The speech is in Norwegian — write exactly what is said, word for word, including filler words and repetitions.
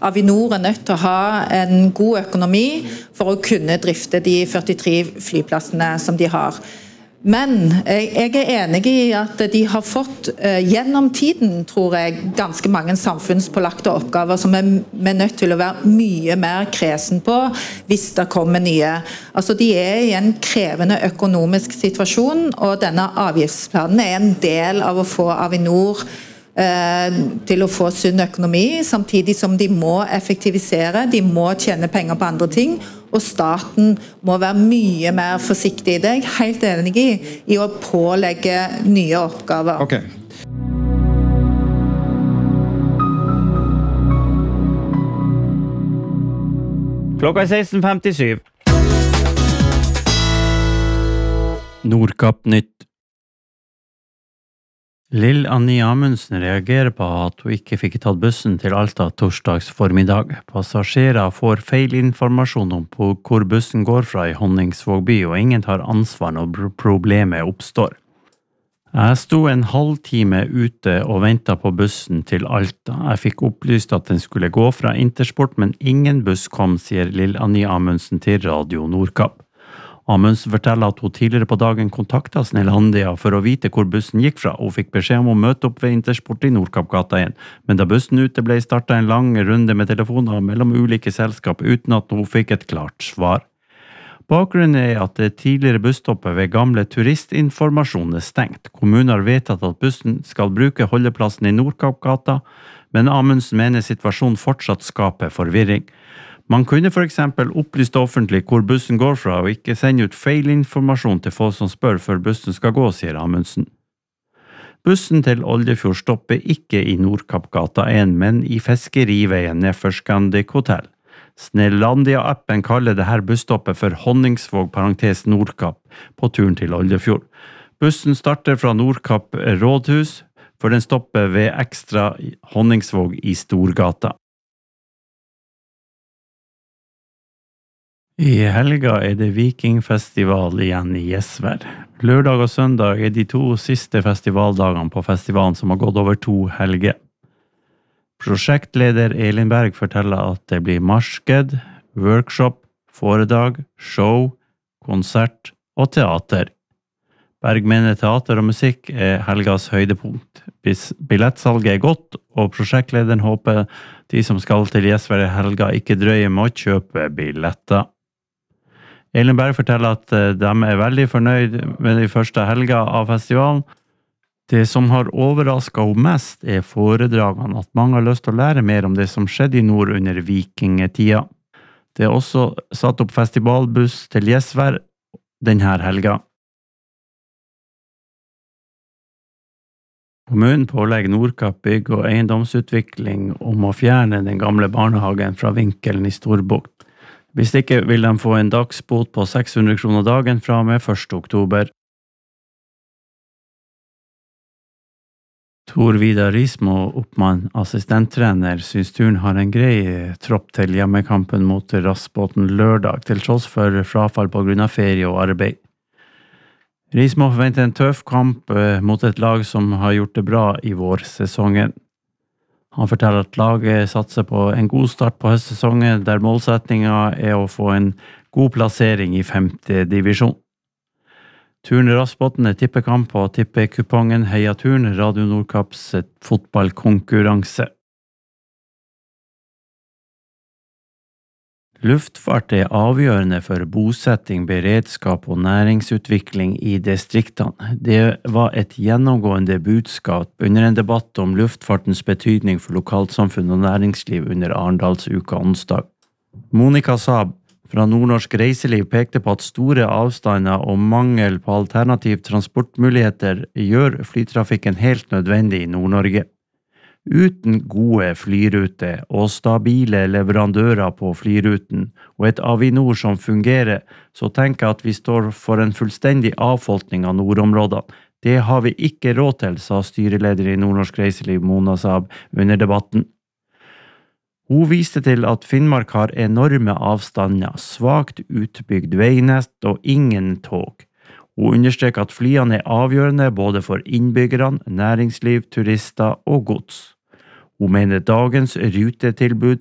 Avinor er nødt til å ha en god økonomi for å kunne drifte de førtitre flyplassene som de har. Men jeg er enig i at de har fått gjennom tiden, tror jeg, ganske mange samfunnspålagte oppgaver som er nødt til å være mye mer kresen på hvis det kommer nye. Altså de er i en krevende økonomisk situasjon, og denne avgiftsplanen er en del av å få Avinor til å få sunn økonomi, samtidig som de må effektivisere, de må tjene penger på andre ting, og staten må være mye mer forsiktig. Det er jeg helt enig i, i å pålegge nye oppgaver. Ok. Klokka er seksten femtisju. Nordkapp Nytt. Lill Annie Amundsen reagerer på at hun ikke fikk tatt bussen til Alta torsdags formiddag. Passasjerer får feil informasjon om hvor bussen går fra i Honningsvåg by, og ingen tar ansvar når problemet oppstår. Jeg sto en halv time ute og ventet på bussen til Alta. Jeg fikk opplyst at den skulle gå fra Intersport, men ingen buss kom, sier Lill Annie Amundsen til Radio Nordkapp. Amundsen forteller at hun tidligere på dagen kontaktet Snellandia for å vite hvor bussen gikk fra, og fikk beskjed om å møte opp ved Intersport i Nordkappgata igjen. Men da bussen ute ble startet en lang runde med telefoner mellom ulike selskap uten at hun fikk et klart svar. Bakgrunnen er at det tidligere busstoppet ved gamle turistinformasjon er stengt. Kommunen har vedtatt at bussen skal bruke holdeplassen i Nordkappgata, men Amundsen mener situasjonen fortsatt skaper forvirring. Man kunne for eksempel opplyst offentlig hvor bussen går fra, og ikke sende ut feil informasjon til folk som spør før bussen skal gå, sier Amundsen. Bussen til Oldefjord stopper ikke i Nordkappgata én, men i Fiskeriveien nedfor Scandic Hotel. Snellandia-appen kaller det her busstoppet for Honningsvåg parentes Nordkapp på turen til Oldefjord. Bussen starter fra Nordkapp rådhus, for den stopper ved ekstra Honningsvåg i Storgata. I helga er det Vikingfestival igjen i Gjesvær. Lørdag og søndag er de to siste festivaldagene på festivalen som har gått over to helger. Prosjektleder Elin Berg forteller at det blir marked, workshop, foredrag, show, konsert og teater. Berg mener teater og musikk er helgas høydepunkt. Billettsalget er godt, og prosjektlederen håper de som skal til Gjesvær i helga ikke drøyer med å kjøpe billetter. Elin Berg forteller at de er veldig fornøyd med de første helga av festivalen. Det som har overrasket henne mest er foredragene, at mange har lyst til å lære mer om det som skjedde i nord under vikingetida. Det er også satt opp festivalbuss til Gjesvær denne helga. Kommunen pålegger Nordkapp bygg- og eiendomsutvikling om å fjerne den gamle barnehagen fra vinkelen i Storbukt. Hvis ikke vil de få en dagsbot på seks hundre kroner dagen fra og med første oktober. Tor Vidar Rismo, oppmann, assistenttrener, synes turen har en grei tropp til hjemmekampen mot Rassbåten lørdag, til tross for frafall på grunn av ferie og arbeid. Rismo forventer en tøff kamp mot et lag som har gjort det bra i vårsesongen. Han forteller at laget satser på en god start på høstsesongen, der målsetningen er å få en god plassering i femte divisjon. Turen Rassbåten er tippekamp og tippekupongen Heia Turen, Radio Nordkapps fotballkonkurranse. Luftfart er avgjørende for bosetting, beredskap og næringsutvikling i distriktene. Det var et gjennomgående budskap under en debatt om luftfartens betydning for lokalsamfunn og næringsliv under Arendalsuka onsdag. Monica Saab fra Nordnorsk Reiseliv pekte på at store avstander og mangel på alternativ transportmuligheter gjør flytrafikken helt nødvendig i Nord-Norge. Uten gode flyruter og stabile leverandører på flyruten og et Avinor som fungerer, så tenker jeg at vi står for en fullstendig avfolkning av nordområdene. Det har vi ikke råd til, sa styreleder i Nordnorsk Reiseliv Mona Saab under debatten. Hun viste til at Finnmark har enorme avstander, svagt utbygd veinett og ingen tog. Hun understreker at flyene er avgjørende både for innbyggerne, næringsliv, turister og gods. Hun mener dagens rutetilbud